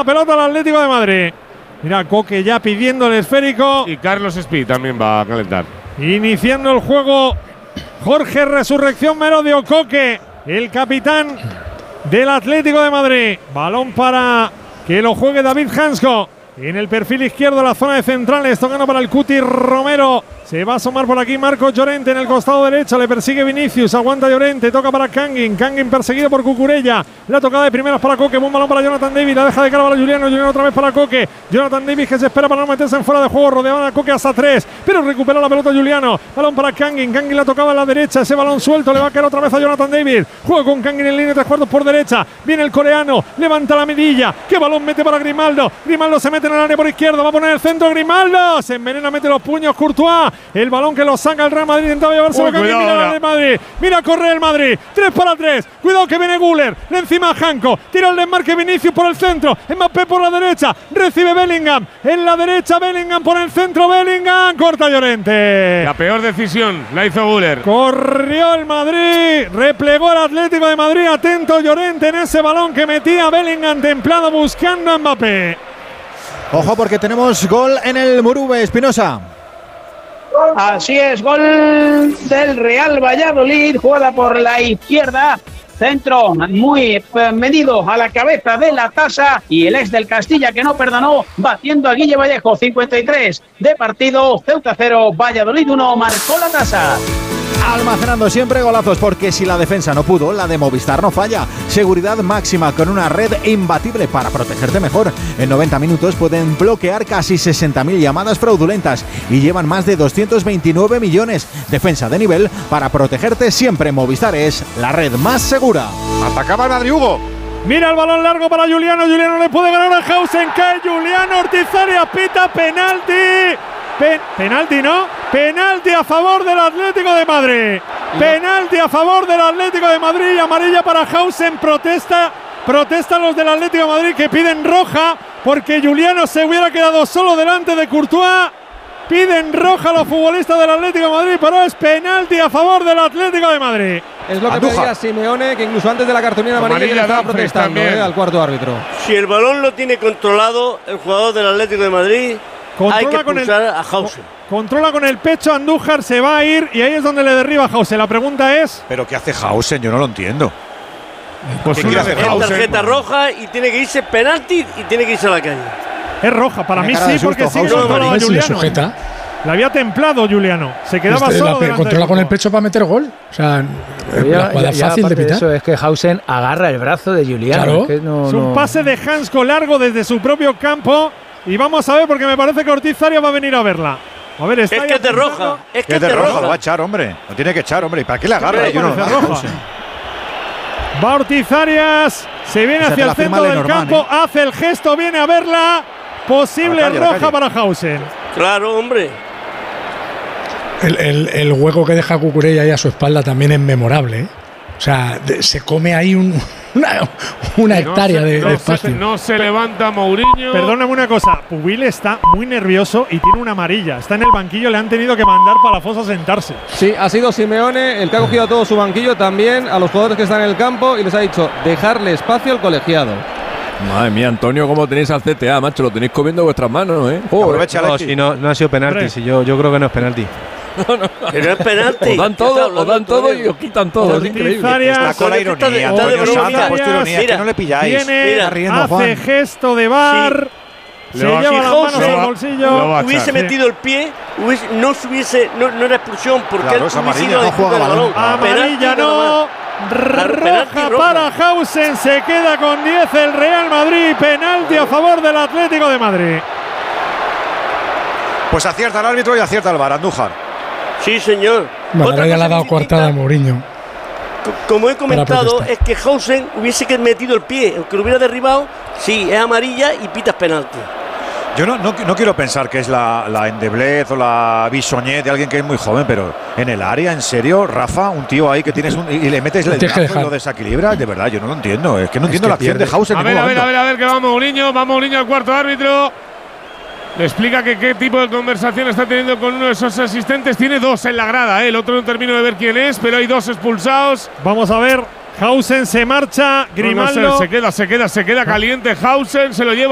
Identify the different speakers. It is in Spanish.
Speaker 1: la pelota al Atlético de Madrid. Mira, Coque ya pidiendo el esférico.
Speaker 2: Y Carlos Speed también va a calentar.
Speaker 1: Iniciando el juego, Jorge Resurrección Merodio Coque, el capitán del Atlético de Madrid. Balón para que lo juegue David Hansko. En el perfil izquierdo de la zona de centrales, tocando para el Cuti Romero. Se va a asomar por aquí Marcos Llorente en el costado derecho. Le persigue Vinicius, aguanta Llorente, toca para Kangin. Kangin perseguido por Cucurella. La tocada de primeras para Coque, buen balón para Jonathan David. La deja de cara para Juliano. Juliano otra vez para Coque. Jonathan David que se espera para no meterse en fuera de juego. Rodeaban a Coque hasta 3, pero recupera la pelota Juliano. Balón para Kangin. Kangin la tocaba a la derecha. Ese balón suelto le va a caer otra vez a Jonathan David. Juega con Kangin en línea 3/4 por derecha. Viene el coreano, levanta la medilla. ¿Qué balón mete para Grimaldo? Grimaldo se mete en el área por izquierda. Va a poner el centro Grimaldo. Se envenena, mete los puños Courtois. El balón que lo saca el Real Madrid, intentaba llevarse Mira el Madrid, mira corre el Madrid, 3 para 3, cuidado que viene Güler, le encima Janko, tira el desmarque Vinicius por el centro, Mbappé por la derecha, recibe Bellingham, en la derecha Bellingham por el centro, Bellingham, corta Llorente.
Speaker 2: La peor decisión la hizo Güler.
Speaker 1: Corrió el Madrid, replegó el Atlético de Madrid, atento Llorente en ese balón que metía Bellingham templado buscando a Mbappé.
Speaker 3: Ojo porque tenemos gol en el Murube, Espinosa.
Speaker 4: Así es, gol del Real Valladolid, jugada por la izquierda, centro muy medido a la cabeza de la tasa y el ex del Castilla que no perdonó, batiendo a Guille Vallejo, 53 de partido, Ceuta 0, Valladolid 1, marcó la tasa.
Speaker 3: Almacenando siempre golazos, porque si la defensa no pudo, la de Movistar no falla. Seguridad máxima con una red imbatible para protegerte mejor. En 90 minutos pueden bloquear casi 60.000 llamadas fraudulentas y llevan más de 229 millones. Defensa de nivel para protegerte siempre. Movistar es la red más segura.
Speaker 5: Atacaba Madrid, Hugo.
Speaker 1: Mira el balón largo para Juliano. Juliano le puede ganar a Hausen. Cae Juliano. Ortiz Arias pita penalti. Penalti, ¿no? Penalti a favor del Atlético de Madrid. Penalti a favor del Atlético de Madrid. Amarilla para Hausen. Protestan los del Atlético de Madrid que piden roja porque Juliano se hubiera quedado solo delante de Courtois. Piden roja a los futbolistas del Atlético de Madrid, pero es penalti a favor del Atlético de Madrid.
Speaker 6: Es lo que pedía Simeone, que incluso antes de la cartulina amarilla le estaba protestando al cuarto árbitro.
Speaker 7: Si el balón lo tiene controlado el jugador del Atlético de Madrid, hay que expulsar a Hausen.
Speaker 1: Controla con el pecho, Andújar se va a ir y ahí es donde le derriba a Hausen. La pregunta es…
Speaker 5: ¿Pero qué hace Hausen? Yo no lo entiendo.
Speaker 2: Pues
Speaker 7: ¿Qué quiere hacer Hausen? Tarjeta roja y tiene que irse penalti y tiene que irse a la calle.
Speaker 1: Es roja, para mí sí, porque sigue controlado a Juliano. La había templado Juliano, se quedaba solo.
Speaker 8: Controla con el pecho para meter gol. O sea, la jugada fácil de pitar.
Speaker 9: Eso es que Hausen agarra el brazo de Juliano.
Speaker 8: Claro.
Speaker 9: Es que
Speaker 1: es un pase de Hansko largo desde su propio campo. Y vamos a ver, porque me parece que Ortiz Arias va a venir a verla. A ver, está
Speaker 7: es que es de roja. Es que es de roja.
Speaker 5: Lo va a echar, hombre. Lo tiene que echar, hombre. ¿Y para qué le agarra?
Speaker 1: Va Ortiz Arias, se viene hacia el centro del campo, hace el gesto, viene a verla. Posible roja para Hausen.
Speaker 7: Claro, hombre.
Speaker 8: El hueco que deja Cucurella ahí a su espalda también es memorable, ¿eh? O sea, se come ahí una hectárea de espacio.
Speaker 2: No se levanta Mourinho.
Speaker 1: Perdóname una cosa, Pubil está muy nervioso y tiene una amarilla. Está en el banquillo, le han tenido que mandar para la fosa a sentarse.
Speaker 6: Sí, ha sido Simeone el que ha cogido a todo su banquillo, también a los jugadores que están en el campo, y les ha dicho dejarle espacio al colegiado.
Speaker 10: Madre mía, Antonio, ¿cómo tenéis al CTA, macho? Lo tenéis comiendo vuestras manos, ¿eh?
Speaker 11: No, si no ha sido penalti, si yo creo que no es penalti.
Speaker 7: No. Pero es penalti.
Speaker 10: Os dan todo y os quitan todo. Es increíble.
Speaker 5: Está con la ironía. Antonio Sanz ha puesto ironía. Es que no le pilláis.
Speaker 1: Hace gesto de VAR. Sí. Se lleva las manos al bolsillo.
Speaker 7: Hubiese metido el pie, no era expulsión porque
Speaker 5: claro, es amarilla.
Speaker 7: No juega el balón.
Speaker 1: Amarilla no. Roja para Hausen. Se queda con 10 el Real Madrid. Penalti a favor del Atlético de Madrid.
Speaker 5: Pues acierta el árbitro y acierta el VAR, Andújar.
Speaker 7: Sí, señor.
Speaker 8: Bueno, ya le ha dado coartada a Mourinho.
Speaker 7: Como he comentado, es que Hausen hubiese metido el pie, aunque lo hubiera derribado, sí, es amarilla y pitas penalti.
Speaker 5: Yo no quiero pensar que es la endeblez o la bisoñez de alguien que es muy joven, pero en el área, en serio, Rafa, un tío ahí que tienes y le metes el brazo y lo desequilibras, de verdad, yo no lo entiendo. Es que no entiendo la acción de Hausen.
Speaker 2: A ver, que va Mourinho al cuarto árbitro. Le explica que qué tipo de conversación está teniendo con uno de esos asistentes. Tiene 2 en la grada, el otro no termino de ver quién es, pero hay 2 expulsados.
Speaker 1: Vamos a ver, Hausen se marcha, Grimaldo.
Speaker 2: Se queda caliente Hausen, se lo lleva.